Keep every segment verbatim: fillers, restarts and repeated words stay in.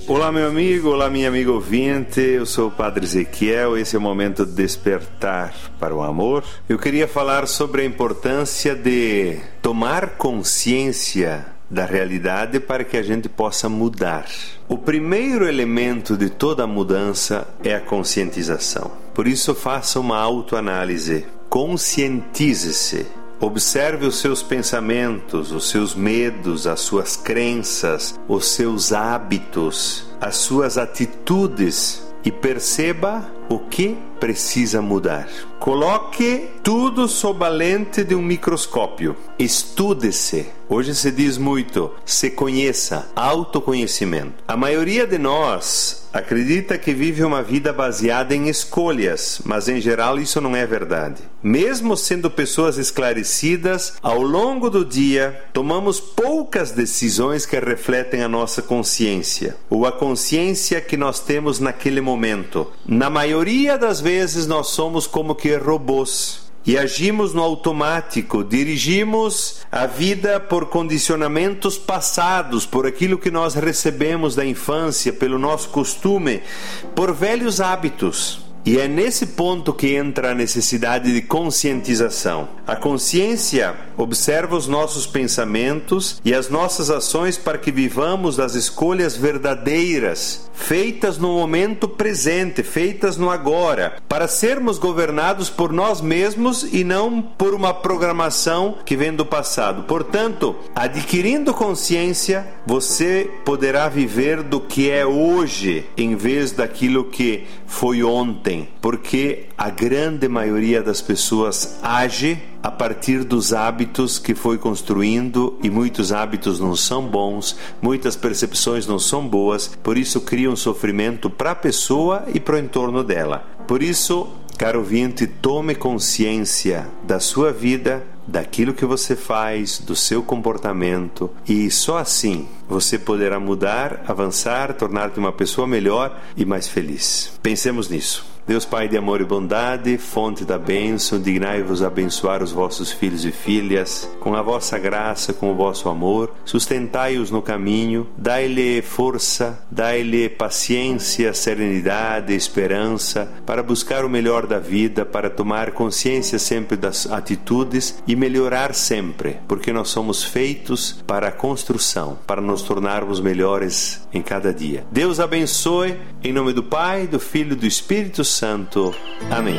Olá, meu amigo, olá, minha amiga ouvinte, eu sou o Padre Ezequiel, esse é o momento de despertar para o amor. Eu queria falar sobre a importância de tomar consciência da realidade para que a gente possa mudar. O primeiro elemento de toda mudança é a conscientização. Por isso, faça uma autoanálise, conscientize-se. Observe os seus pensamentos, os seus medos, as suas crenças, os seus hábitos, as suas atitudes e perceba o que precisa mudar. Coloque tudo sob a lente de um microscópio. Estude-se. Hoje se diz muito, se conheça, autoconhecimento. A maioria de nós acredita que vive uma vida baseada em escolhas, mas em geral isso não é verdade. Mesmo sendo pessoas esclarecidas, ao longo do dia tomamos poucas decisões que refletem a nossa consciência, ou a consciência que nós temos naquele momento. Na maioria das vezes nós somos como que robôs e agimos no automático, dirigimos a vida por condicionamentos passados, por aquilo que nós recebemos da infância, pelo nosso costume, por velhos hábitos. E é nesse ponto que entra a necessidade de conscientização. A consciência observa os nossos pensamentos e as nossas ações para que vivamos das escolhas verdadeiras, feitas no momento presente, feitas no agora, para sermos governados por nós mesmos e não por uma programação que vem do passado. Portanto, adquirindo consciência, você poderá viver do que é hoje, em vez daquilo que foi ontem. Porque a grande maioria das pessoas age a partir dos hábitos que foi construindo e muitos hábitos não são bons, muitas percepções não são boas, por isso criam sofrimento para a pessoa e para o entorno dela. Por isso, caro ouvinte, tome consciência da sua vida, daquilo que você faz, do seu comportamento, e só assim você poderá mudar, avançar, tornar-te uma pessoa melhor e mais feliz. Pensemos nisso. Deus Pai de amor e bondade, fonte da bênção, dignai-vos abençoar os vossos filhos e filhas, com a vossa graça, com o vosso amor, sustentai-os no caminho, dai-lhe força, dai-lhe paciência, serenidade, esperança, para buscar o melhor da vida, para tomar consciência sempre das atitudes e melhorar sempre, porque nós somos feitos para a construção, para nos tornarmos melhores em cada dia. Deus abençoe, em nome do Pai, do Filho e do Espírito Santo. Amém.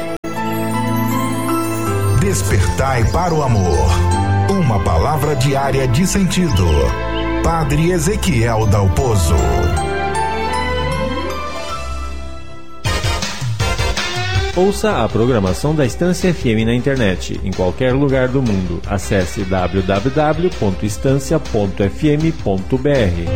Despertai para o amor. Uma palavra diária de sentido. Padre Ezequiel Dalpozo. Ouça a programação da Estância F M na internet, em qualquer lugar do mundo. Acesse w w w ponto estância ponto f m ponto b r.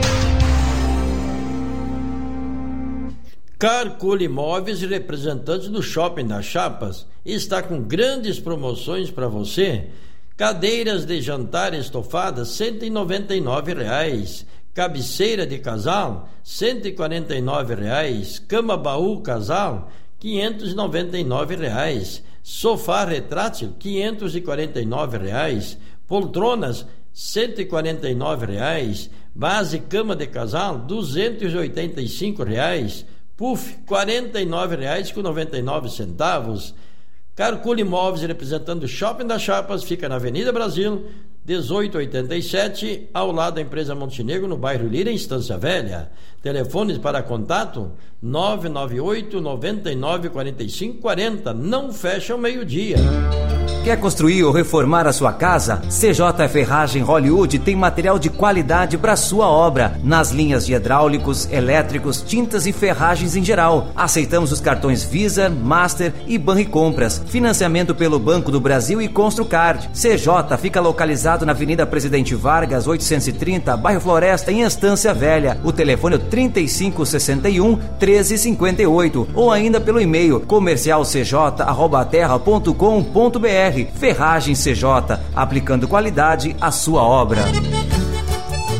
Carcol Imóveis, representante do Shopping das Chapas, está com grandes promoções para você. Cadeiras de jantar estofadas, cento e noventa e nove reais. Cabeceira de casal, cento e quarenta e nove reais. Cama baú casal, quinhentos e noventa e nove reais. Sofá retrátil, quinhentos e quarenta e nove reais. Poltronas, cento e quarenta e nove reais. Base cama de casal, duzentos e oitenta e cinco reais. Puff, quarenta e nove reais com noventa e nove centavos. Carcol Imóveis, representando o Shopping das Chapas, fica na Avenida Brasil, dezoito oitenta e sete, ao lado da empresa Montenegro, no bairro Lira, em Estância Velha. Telefones para contato nove nove oito, nove nove, quatro cinco quatro zero. Não fecha ao meio-dia. Quer construir ou reformar a sua casa? C J Ferragem Hollywood tem material de qualidade para sua obra, nas linhas de hidráulicos, elétricos, tintas e ferragens em geral. Aceitamos os cartões Visa, Master e Banricompras. Financiamento pelo Banco do Brasil e Construcard. C J fica localizado na Avenida Presidente Vargas, oitocentos e trinta, bairro Floresta, em Estância Velha. O telefone é trinta e cinco sessenta e um, treze cinquenta e oito, ou ainda pelo e-mail comercial c j arroba terra ponto com ponto b r. Ferragem C J, aplicando qualidade à sua obra.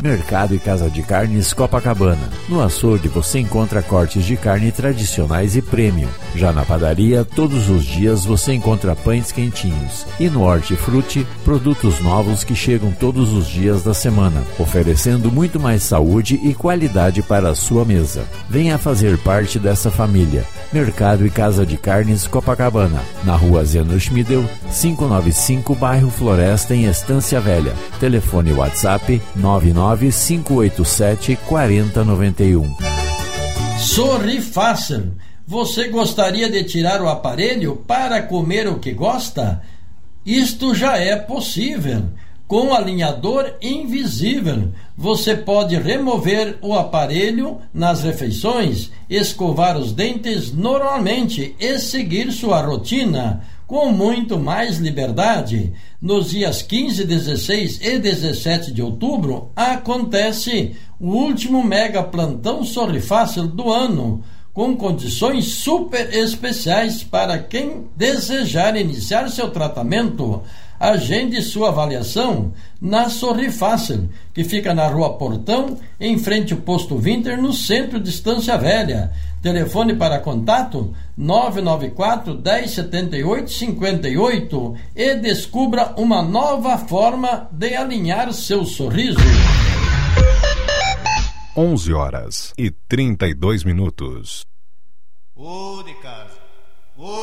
Mercado e Casa de Carnes Copacabana. No açougue você encontra cortes de carne tradicionais e premium. Já na padaria, todos os dias você encontra pães quentinhos. E no Hortifruti, produtos novos que chegam todos os dias da semana, oferecendo muito mais saúde e qualidade para a sua mesa. Venha fazer parte dessa família. Mercado e Casa de Carnes Copacabana, na rua Zeno Schmidel, quinhentos e noventa e cinco, bairro Floresta, em Estância Velha. Telefone WhatsApp nove nove cinco oito sete quatro zero nove um. Sorri Fácil. Você gostaria de tirar o aparelho para comer o que gosta? Isto já é possível. Com alinhador invisível, você pode remover o aparelho nas refeições, escovar os dentes normalmente e seguir sua rotina com muito mais liberdade. Nos dias quinze, dezesseis e dezessete de outubro, acontece o último mega plantão Sorri Fácil do ano, com condições super especiais para quem desejar iniciar seu tratamento. Agende sua avaliação na Sorri Fácil, que fica na Rua Portão, em frente ao Posto Winter, no centro de Estância Velha. Telefone para contato nove nove quatro, dez, setenta e oito, cinquenta e oito e descubra uma nova forma de alinhar seu sorriso. onze horas e trinta e dois minutos. Ô de casa. Ô